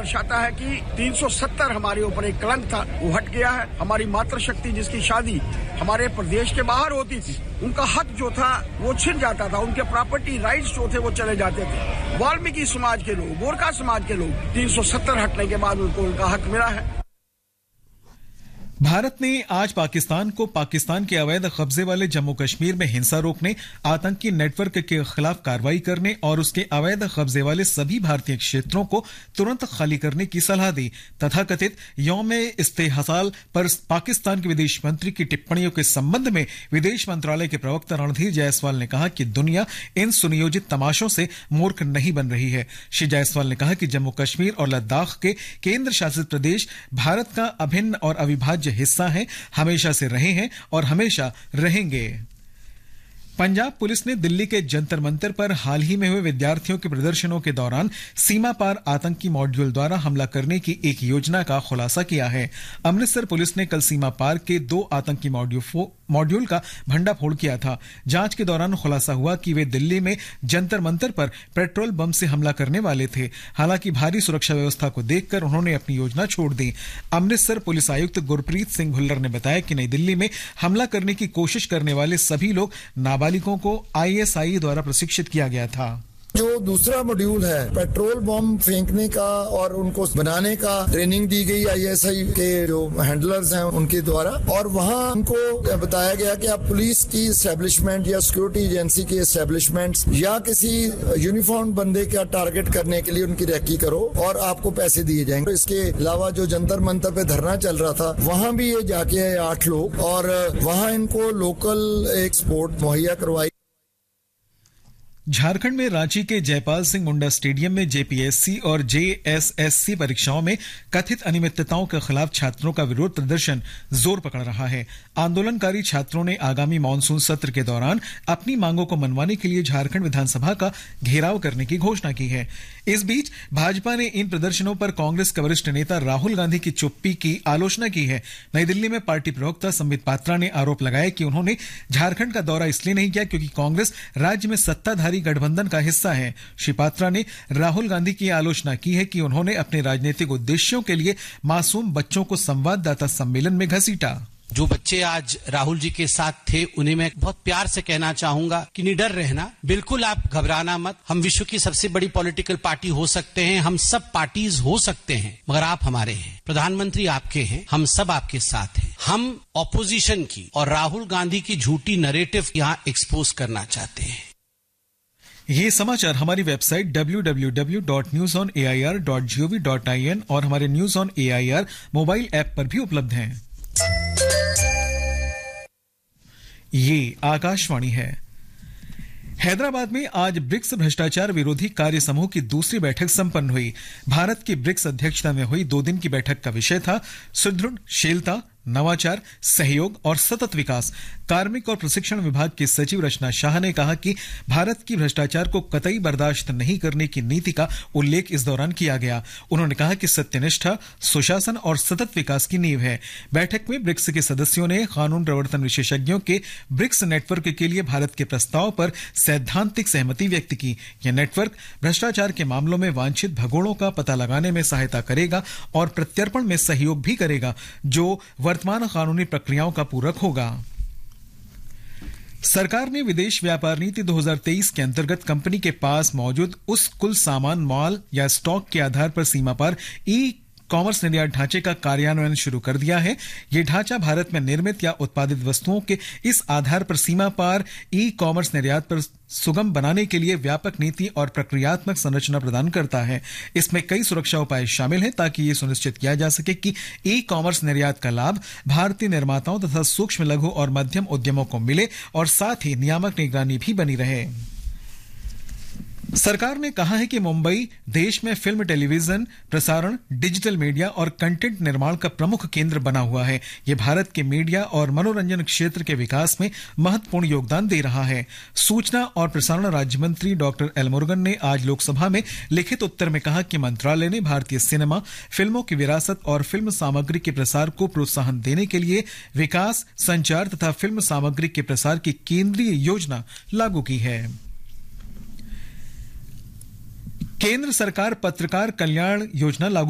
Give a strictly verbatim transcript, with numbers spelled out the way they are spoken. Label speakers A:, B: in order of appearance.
A: दर्शाता है कि तीन सौ सत्तर हमारे ऊपर एक कलंक था, वो हट गया है। हमारी मातृशक्ति जिसकी शादी हमारे प्रदेश के बाहर होती थी, उनका हक जो था वो छिन जाता था, उनके प्रॉपर्टी राइट्स जो थे वो चले जाते थे। वाल्मीकि समाज के लोग, गोरखा समाज के लोग, तीन सौ सत्तर हटने के बाद उनको उनका हक मिला है।
B: भारत ने आज पाकिस्तान को पाकिस्तान के अवैध कब्जे वाले जम्मू कश्मीर में हिंसा रोकने, आतंकी नेटवर्क के खिलाफ कार्रवाई करने और उसके अवैध कब्जे वाले सभी भारतीय क्षेत्रों को तुरंत खाली करने की सलाह दी। तथाकथित यौम इस्तेहसाल पर पाकिस्तान के विदेश मंत्री की टिप्पणियों के संबंध में विदेश मंत्रालय के प्रवक्ता रणधीर जायसवाल ने कहा कि दुनिया इन सुनियोजित तमाशों से मूर्ख नहीं बन रही है। श्री जायसवाल ने कहा कि जम्मू कश्मीर और लद्दाख के केंद्र शासित प्रदेश भारत का अभिन्न और अविभाज्य हिस्सा हैं, हमेशा से रहे हैं और हमेशा रहेंगे। पंजाब पुलिस ने दिल्ली के जंतर मंतर पर हाल ही में हुए विद्यार्थियों के प्रदर्शनों के दौरान सीमा पार आतंकी मॉड्यूल द्वारा हमला करने की एक योजना का खुलासा किया है। अमृतसर पुलिस ने कल सीमा पार के दो आतंकी मॉड्यूल का भंडाफोड़ किया था। जांच के दौरान खुलासा हुआ कि वे दिल्ली में जंतर मंतर पर पेट्रोल बम से हमला करने वाले थे। हालांकि भारी सुरक्षा व्यवस्था को देखकर उन्होंने अपनी योजना छोड़ दी। अमृतसर पुलिस आयुक्त गुरप्रीत सिंह भुल्लर ने बताया कि नई दिल्ली में हमला करने की कोशिश करने वाले सभी लोग नाबालिगों को आईएसआई द्वारा प्रशिक्षित किया गया था।
C: जो दूसरा मॉड्यूल है पेट्रोल बम फेंकने का और उनको बनाने का ट्रेनिंग दी गई आईएसआई के जो हैंडलर्स हैं उनके द्वारा, और वहां उनको बताया गया कि आप पुलिस की एस्टेब्लिशमेंट या सिक्योरिटी एजेंसी की एस्टेब्लिशमेंट्स या किसी यूनिफॉर्म बंदे का टारगेट करने के लिए उनकी रैकी करो और आपको पैसे दिए जाएंगे। इसके अलावा जो जंतर मंतर पे धरना चल रहा था वहां भी ये जाके आए आठ लोग और वहां इनको लोकल एक स्पोर्ट मुहैया करवाई।
B: झारखंड में रांची के जयपाल सिंह मुंडा स्टेडियम में जेपीएससी और जेएसएससी परीक्षाओं में कथित अनियमितताओं के खिलाफ छात्रों का विरोध प्रदर्शन जोर पकड़ रहा है। आंदोलनकारी छात्रों ने आगामी मानसून सत्र के दौरान अपनी मांगों को मनवाने के लिए झारखंड विधानसभा का घेराव करने की घोषणा की है। इस बीच भाजपा ने इन प्रदर्शनों पर कांग्रेस के वरिष्ठ नेता राहुल गांधी की चुप्पी की आलोचना की है। नई दिल्ली में पार्टी प्रवक्ता संबित पात्रा ने आरोप लगाया कि उन्होंने झारखंड का दौरा इसलिए नहीं किया क्योंकि कांग्रेस राज्य में सत्ताधारी गठबंधन का हिस्सा है। श्री पात्रा ने राहुल गांधी की आलोचना की है कि उन्होंने अपने राजनीतिक उद्देश्यों के लिए मासूम बच्चों को संवाददाता सम्मेलन में घसीटा।
D: जो बच्चे आज राहुल जी के साथ थे उन्हें मैं बहुत प्यार से कहना चाहूंगा कि निडर रहना, बिल्कुल आप घबराना मत। हम विश्व की सबसे बड़ी पॉलिटिकल पार्टी हो सकते हैं, हम सब पार्टीज हो सकते हैं, मगर आप हमारे हैं, प्रधानमंत्री आपके हैं, हम सब आपके साथ हैं। हम ऑपोजिशन की और राहुल गांधी की झूठी नैरेटिव यहां एक्सपोज करना चाहते हैं।
B: ये समाचार हमारी website W W W dot news on A I R dot G O V dot I N और हमारे news on A I R mobile app पर भी उपलब्ध हैं। ये आकाशवाणी है। हैदराबाद में आज ब्रिक्स भ्रष्टाचार विरोधी कार्य समूह की दूसरी बैठक संपन्न हुई। भारत की ब्रिक्स अध्यक्षता में हुई दो दिन की बैठक का विषय था सुदृढ़शीलता, नवाचार, सहयोग और सतत विकास। कार्मिक और प्रशिक्षण विभाग की सचिव रचना शाह ने कहा कि भारत की भ्रष्टाचार को कतई बर्दाश्त नहीं करने की नीति का उल्लेख इस दौरान किया गया। उन्होंने कहा कि सत्यनिष्ठा, सुशासन और सतत विकास की नींव है। बैठक में ब्रिक्स के सदस्यों ने कानून प्रवर्तन विशेषज्ञों के ब्रिक्स नेटवर्क के लिए भारत के प्रस्ताव पर सैद्धांतिक सहमति व्यक्त की। यह नेटवर्क भ्रष्टाचार के मामलों में वांछित भगोड़ों का पता लगाने में सहायता करेगा और प्रत्यर्पण में सहयोग भी करेगा, जो वर्तमान कानूनी प्रक्रियाओं का पूरक होगा। सरकार ने विदेश व्यापार नीति दो हज़ार तेईस के अंतर्गत कंपनी के पास मौजूद उस कुल सामान, माल या स्टॉक के आधार पर सीमा पार ई कॉमर्स निर्यात ढांचे का कार्यान्वयन शुरू कर दिया है। यह ढांचा भारत में निर्मित या उत्पादित वस्तुओं के इस आधार पर सीमा पार ई कॉमर्स निर्यात पर सुगम बनाने के लिए व्यापक नीति और प्रक्रियात्मक संरचना प्रदान करता है। इसमें कई सुरक्षा उपाय शामिल हैं ताकि यह सुनिश्चित किया जा सके कि ई कॉमर्स निर्यात का लाभ भारतीय निर्माताओं तथा सूक्ष्म, लघु और मध्यम उद्यमों को मिले और साथ ही नियामक निगरानी भी बनी रहे। सरकार ने कहा है कि मुंबई देश में फिल्म, टेलीविजन प्रसारण, डिजिटल मीडिया और कंटेंट निर्माण का प्रमुख केंद्र बना हुआ है। यह भारत के मीडिया और मनोरंजन क्षेत्र के विकास में महत्वपूर्ण योगदान दे रहा है। सूचना और प्रसारण राज्य मंत्री डॉक्टर एल मुरुगन ने आज लोकसभा में लिखित उत्तर में कहा कि मंत्रालय ने भारतीय सिनेमा, फिल्मों की विरासत और फिल्म सामग्री के प्रसार को प्रोत्साहन देने के लिए विकास, संचार तथा फिल्म सामग्री के प्रसार की केंद्रीय योजना लागू की है। केंद्र सरकार पत्रकार कल्याण योजना लागू